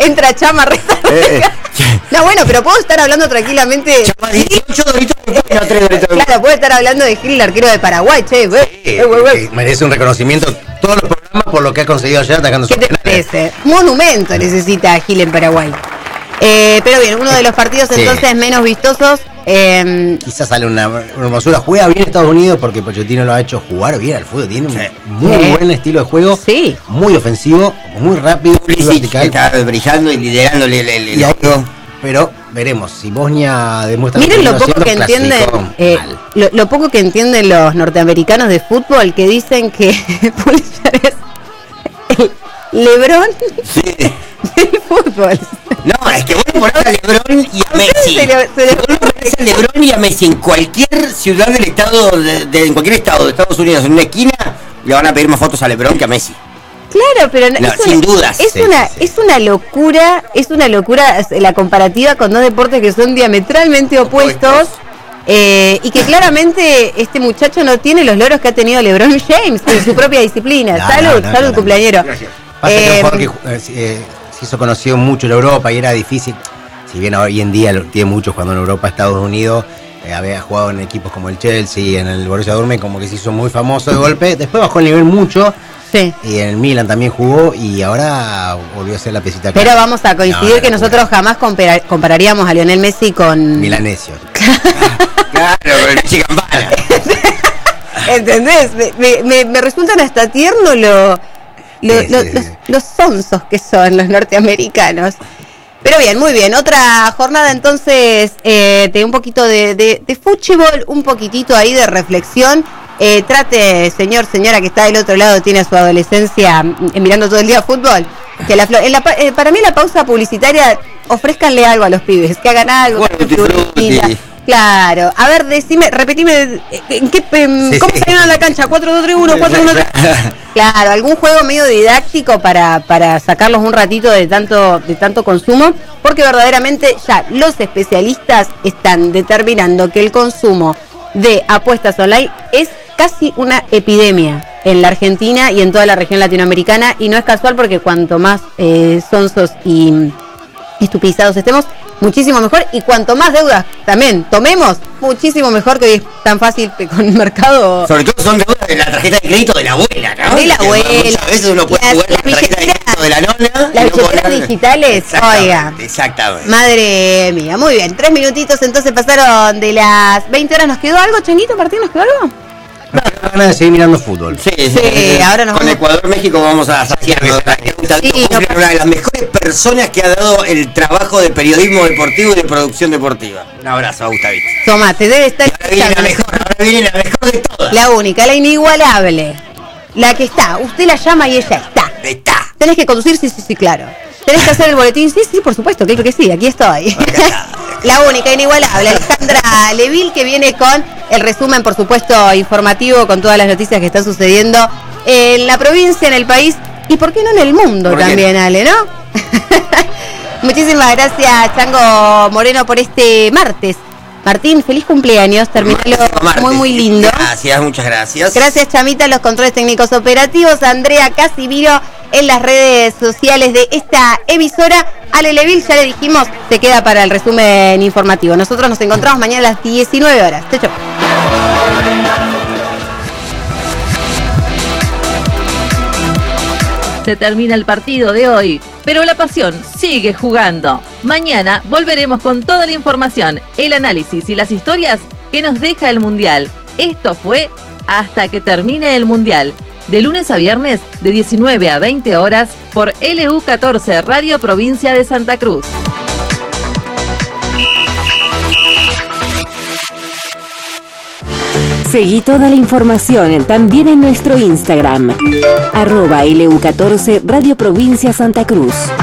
Entra Chama, resta. No, bueno, pero puedo estar hablando tranquilamente. Chama, 18 doritos, no 3 doritos. Claro, puedo estar hablando de Gil, el arquero de Paraguay, che. Merece un reconocimiento todos los programas por lo que ha conseguido ayer atacando ¿Qué te parece? Monumento necesita Gil en Paraguay. Pero bien, uno de los partidos entonces menos vistosos. Quizás sale una hermosura. Juega bien Estados Unidos porque Pochettino lo ha hecho jugar bien al fútbol. Tiene un muy buen estilo de juego. Sí. Muy ofensivo, muy rápido. Está brillando y liderando el juego. Pero veremos si Bosnia demuestra. Miren lo poco que entienden, lo poco que entienden los norteamericanos de fútbol, que dicen que Pulisic es el LeBron del fútbol. No, es que vos le ponés a LeBron y a Messi. Vos le ponés a LeBron y a Messi en cualquier ciudad del estado, en cualquier estado de Estados Unidos, en una esquina, le van a pedir más fotos a LeBron que a Messi. Claro, pero no, sin dudas. Es una locura la comparativa con dos deportes que son diametralmente opuestos. Y que claramente este muchacho no tiene los logros que ha tenido LeBron James en su propia disciplina. Salud, cumpleañero. Gracias. Pasa que un jugador que se hizo conocido mucho en Europa y era difícil. Si bien hoy en día tiene muchos jugando en Europa, Estados Unidos, había jugado en equipos como el Chelsea, en el Borussia Dortmund, como que se hizo muy famoso de golpe. Después bajó el nivel mucho. Sí. Y en el Milan también jugó y ahora volvió a ser la pesita. Pero vamos a coincidir que nosotros jamás compararíamos a Lionel Messi con Milanesio. Claro, con Messi Campana. ¿Entendés? Me resultan hasta tierno los sonsos que son los norteamericanos. Pero bien, muy bien. Otra jornada entonces de un poquito de fútbol, un poquitito ahí de reflexión. Trate, señora que está del otro lado, tiene a su adolescencia mirando todo el día fútbol. Que para mí la pausa publicitaria, ofrézcanle algo a los pibes, que hagan algo. Bueno, claro, a ver, repetime, ¿cómo se llama la cancha? 4-2-3-1, 4-1-3. Claro, algún juego medio didáctico para sacarlos un ratito de tanto consumo, porque verdaderamente ya los especialistas están determinando que el consumo de apuestas online es casi una epidemia en la Argentina y en toda la región latinoamericana, y no es casual porque cuanto más sonsos y estupidizados estemos, muchísimo mejor, y cuanto más deudas también tomemos, muchísimo mejor, que hoy es tan fácil con el mercado. Sobre todo son deudas de la tarjeta de crédito de la abuela, ¿no? De la abuela. Muchas veces uno puede jugar la tarjeta de crédito de la nona. Las billeteras digitales, oiga. Exactamente. Madre mía, muy bien. 3 minutitos entonces pasaron de las 20 horas. ¿Nos quedó algo, Changuito, Martín? ¿Nos quedó algo? Van a seguir mirando fútbol. Sí, ahora nos con vamos. Ecuador-México vamos a saciarnos. Una de las mejores personas que ha dado el trabajo de periodismo deportivo y de producción deportiva. Un abrazo a Gustavito. Tomate, debe estar ahora viene la mejor de todas. La única, la inigualable. La que está. Usted la llama y ella está. Tenés que conducir, sí, claro. Tenés que hacer el boletín, sí, por supuesto, claro que sí, aquí estoy. La única, inigualable, Alejandra Levil, que viene con el resumen, por supuesto, informativo, con todas las noticias que están sucediendo en la provincia, en el país, y por qué no en el mundo también, Ale, ¿no? Muchísimas gracias, Chango Moreno, por este martes. Martín, feliz cumpleaños, terminalo muy lindo. Gracias, muchas gracias. Gracias, Chamita, los controles técnicos operativos, Andrea Casimiro en las redes sociales de esta emisora. Ale Levil, ya le dijimos, se queda para el resumen informativo. Nosotros nos encontramos mañana a las 19 horas. Chau. Se termina el partido de hoy, pero la pasión sigue jugando. Mañana volveremos con toda la información, el análisis y las historias que nos deja el Mundial. Esto fue Hasta que termine el Mundial, de lunes a viernes de 19 a 20 horas por LU14 Radio Provincia de Santa Cruz. Seguí toda la información también en nuestro Instagram, @LU14 Radio Provincia Santa Cruz.